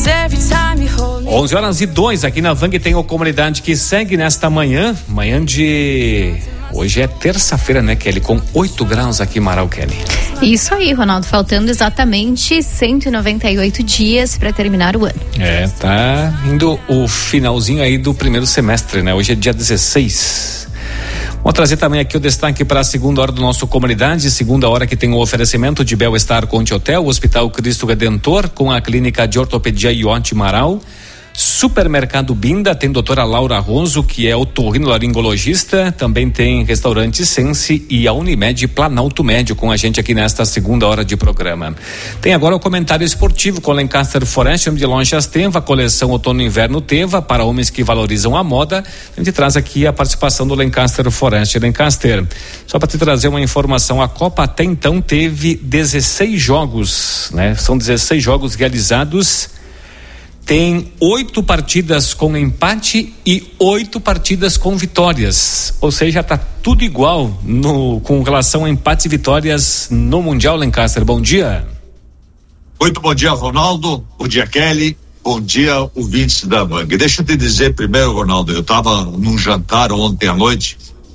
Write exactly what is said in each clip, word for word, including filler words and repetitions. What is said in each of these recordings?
onze horas e dois aqui na Vang tem o Comunidade que segue nesta manhã, manhã de... Hoje é terça-feira, né, Kelly? Com oito graus aqui em Marau, Kelly. Isso aí, Ronaldo, faltando exatamente cento e noventa e oito dias para terminar o ano. É, tá indo o finalzinho aí do primeiro semestre, né? Hoje é dia dezesseis. Vamos trazer também aqui o destaque para a segunda hora do nosso Comunidade, segunda hora que tem o oferecimento de Bel-Estar Conte Hotel, Hospital Cristo Redentor, com a Clínica de Ortopedia Iote Marau, Supermercado Binda, tem doutora Laura Ronzo, que é otorrinolaringologista, também tem restaurante Sense e a Unimed Planalto Médio com a gente aqui nesta segunda hora de programa. Tem agora o comentário esportivo com Lancaster Forest de Lojas Teva, coleção outono e inverno Teva, para homens que valorizam a moda. A gente traz aqui a participação do Lancaster Forest. Lancaster, só para te trazer uma informação, a Copa até então teve dezesseis jogos, né? São dezesseis jogos realizados. Tem oito partidas com empate e oito partidas com vitórias. Ou seja, tá tudo igual no, com relação a empates e vitórias no Mundial, Lancaster. Bom dia. Muito bom dia, Ronaldo. Bom dia, Kelly. Bom dia, ouvintes da Vang. Deixa eu te dizer primeiro, Ronaldo, eu estava num jantar ontem à noite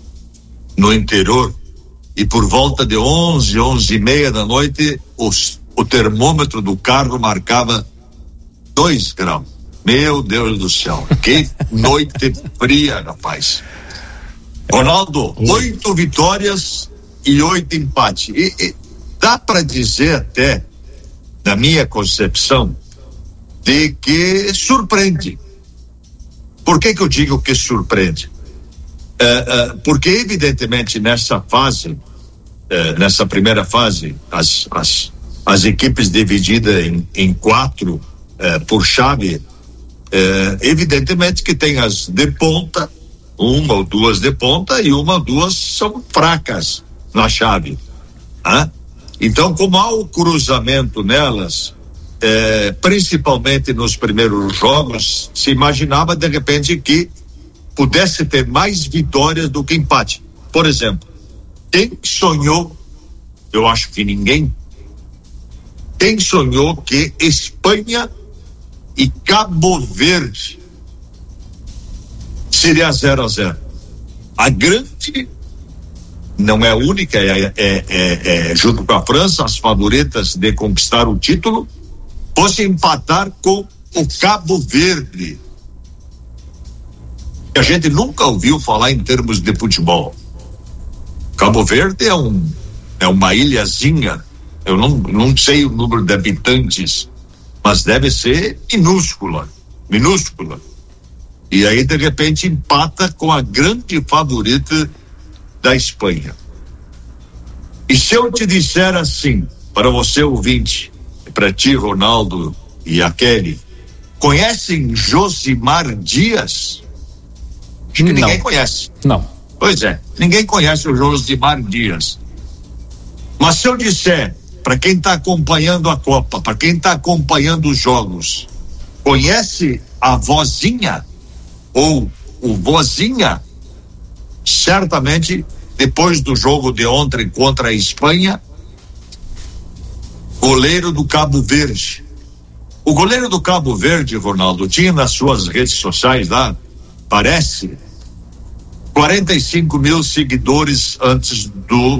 no interior e por volta de onze, onze e meia da noite os, o termômetro do carro marcava dois graus. Meu Deus do céu, que noite fria, rapaz. Ronaldo, oito vitórias e oito empates. E, e dá para dizer até, na minha concepção, de que surpreende. Por que que eu digo que surpreende? É, é, porque evidentemente nessa fase, é, nessa primeira fase, as, as, as equipes divididas em, em quatro É, por chave, é, evidentemente que tem as de ponta, uma ou duas de ponta e uma ou duas são fracas na chave, né? Então, como há o cruzamento nelas, é, principalmente nos primeiros jogos, se imaginava de repente que pudesse ter mais vitórias do que empate. Por exemplo, quem sonhou, eu acho que ninguém, quem sonhou que Espanha e Cabo Verde seria zero a zero. A grande, não é a única, é, é, é, é junto com a França, as favoritas de conquistar o título, fosse empatar com o Cabo Verde. A gente nunca ouviu falar em termos de futebol. Cabo Verde é um é uma ilhazinha, eu não, não sei o número de habitantes, mas deve ser minúscula, minúscula. E aí, de repente, empata com a grande favorita da Espanha. E se eu te disser assim, para você ouvinte, para ti, Ronaldo e a Kelly, conhecem Josimar Dias? Acho que Não. ninguém conhece. Não. Pois é, ninguém conhece o Josimar Dias. Mas se eu disser, para quem está acompanhando a Copa, para quem está acompanhando os jogos, conhece a vozinha ou o vozinha? Certamente, depois do jogo de ontem contra a Espanha, goleiro do Cabo Verde. O goleiro do Cabo Verde, Ronaldo, tinha nas suas redes sociais lá, parece, quarenta e cinco mil seguidores antes do